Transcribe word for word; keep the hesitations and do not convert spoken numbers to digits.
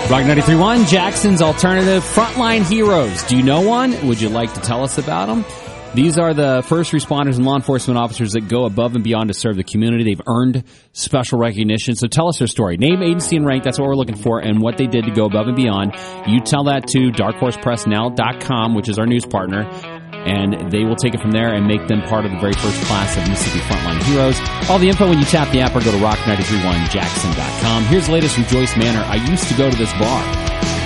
Rock ninety-three point one, Jackson's Alternative Frontline Heroes. Do you know one? Would you like to tell us about them? These are the first responders and law enforcement officers that go above and beyond to serve the community. They've earned special recognition. So tell us their story. Name, agency, and rank. That's what we're looking for, and what they did to go above and beyond. You tell that to dark horse press now dot com, which is our news partner, and they will take it from there and make them part of the very first class of Mississippi Frontline Heroes. All the info when you tap the app or go to rock ninety-three point one jackson dot com. Here's the latest from Joyce Manor. I used to go to this bar.